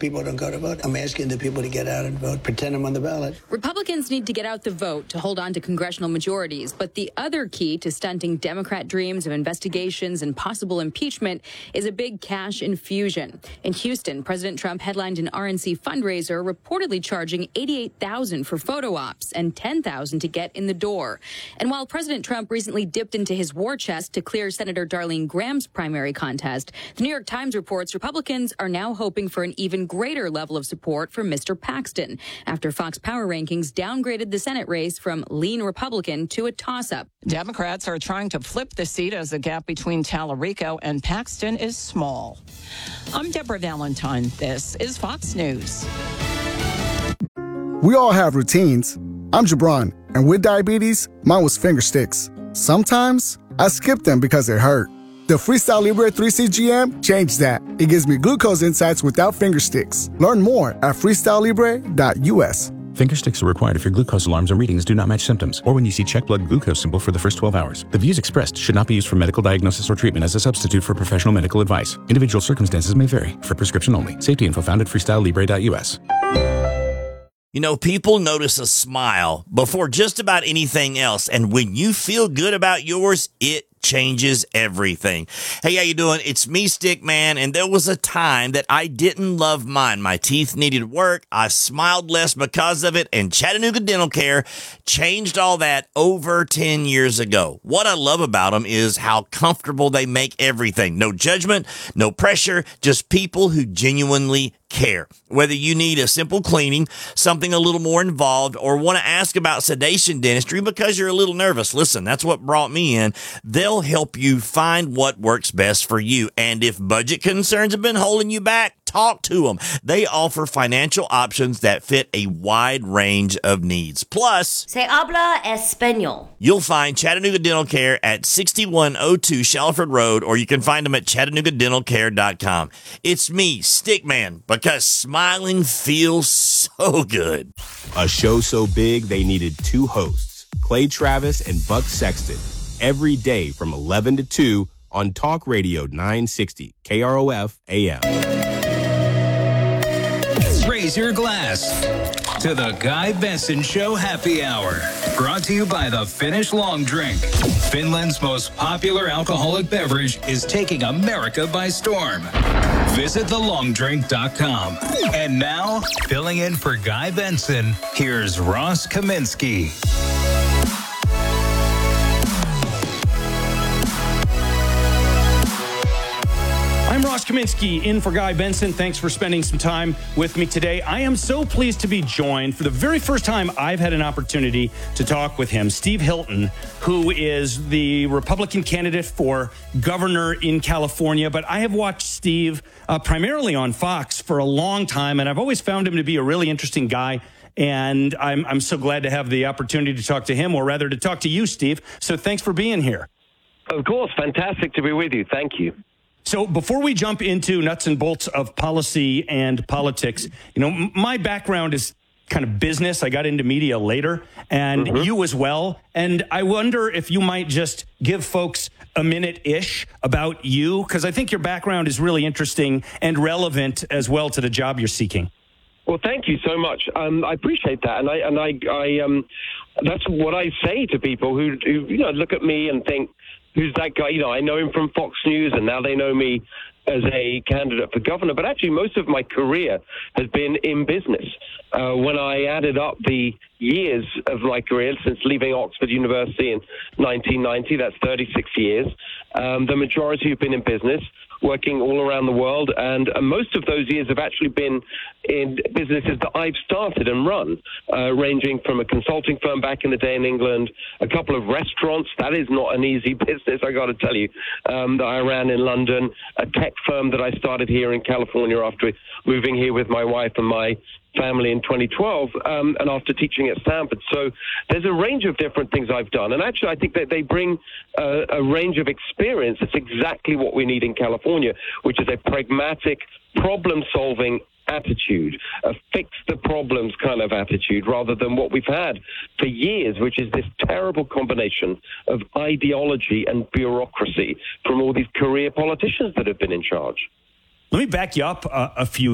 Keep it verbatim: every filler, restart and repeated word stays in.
people don't go to vote. I'm asking the people to get out and vote, pretend I'm on the ballot. Republicans need to get out the vote to hold on to congressional majorities. But the other key to stunting Democrat dreams of investigations and possible impeachment is a big cash infusion. In Houston, President Trump headlined an R N C fundraiser reportedly charging eighty-eight thousand dollars for photo ops and ten thousand dollars to get in the door. And while President Trump recently dipped into his war chest to clear Senator Darlene Graham's primary contest, the New York Times reports Republicans are now hoping for an even greater level of support for Mister Paxton after Fox Power Rankings downgraded the Senate race from lean Republican to a toss-up. Democrats are trying to flip the seat as the gap between Tallarico and Paxton is small. I'm Deborah Valentine. This is Fox News. We all have routines. I'm Jabron, and with diabetes, mine was finger sticks. Sometimes I skip them because they hurt. The Freestyle Libre three C G M changed that. It gives me glucose insights without finger sticks. Learn more at freestyle libre dot U S. Finger sticks are required if your glucose alarms or readings do not match symptoms, or when you see check blood glucose symbol for the first twelve hours. The views expressed should not be used for medical diagnosis or treatment as a substitute for professional medical advice. Individual circumstances may vary. For prescription only. Safety info found at freestyle libre dot U S. You know, people notice a smile before just about anything else, and when you feel good about yours, it changes everything. Hey, how you doing? It's me, Stickman, and there was a time that I didn't love mine. My teeth needed work. I smiled less because of it, and Chattanooga Dental Care changed all that over ten years ago. What I love about them is how comfortable they make everything. No judgment, no pressure, just people who genuinely care. Whether you need a simple cleaning, something a little more involved, or want to ask about sedation dentistry because you're a little nervous, listen, that's what brought me in. They'll help you find what works best for you. And if budget concerns have been holding you back, talk to them. They offer financial options that fit a wide range of needs. Plus, Se habla español. You'll find Chattanooga Dental Care at sixty-one oh two Shalford Road, or you can find them at chattanooga dental care dot com. It's me, Stickman, because smiling feels so good. A show so big they needed two hosts, Clay Travis and Buck Sexton, every day from eleven to two on Talk Radio nine sixty K R O F A M. Raise your glass to the Guy Benson Show Happy Hour. Brought to you by the Finnish Long Drink. Finland's most popular alcoholic beverage is taking America by storm. Visit the long drink dot com. And now, filling in for Guy Benson, here's Ross Kaminsky. I'm Ross Kaminsky, in for Guy Benson. Thanks for spending some time with me today. I am so pleased to be joined for the very first time I've had an opportunity to talk with him, Steve Hilton, who is the Republican candidate for governor in California. But I have watched Steve uh, primarily on Fox for a long time, and I've always found him to be a really interesting guy. And I'm, I'm so glad to have the opportunity to talk to him, or rather to talk to you, Steve. So thanks for being here. Of course. Fantastic to be with you. Thank you. So before we jump into nuts and bolts of policy and politics, you know, m- my background is kind of business. I got into media later, and mm-hmm. you as well. And I wonder if you might just give folks a minute-ish about you, because I think your background is really interesting and relevant as well to the job you're seeking. Well, thank you so much. Um, I appreciate that, and I and I, I um, that's what I say to people who, who you know look at me and think, who's that guy? You know, I know him from Fox News, and now they know me as a candidate for governor. But actually, most of my career has been in business. Uh, when I added up the years of my career since leaving Oxford University in nineteen ninety, that's thirty-six years, um, the majority have been in business, working all around the world. And uh, most of those years have actually been in businesses that I've started and run, uh, ranging from a consulting firm back in the day in England, a couple of restaurants. That is not an easy business, I got to tell you, um, that I ran in London, a tech firm that I started here in California after moving here with my wife and my family in twenty twelve, um, and after teaching at Stanford. So there's a range of different things I've done. And actually, I think that they bring uh, a range of experience. It's exactly what we need in California, which is a pragmatic, problem-solving attitude, a fix the problems kind of attitude, rather than what we've had for years, which is this terrible combination of ideology and bureaucracy from all these career politicians that have been in charge. Let me back you up uh, a few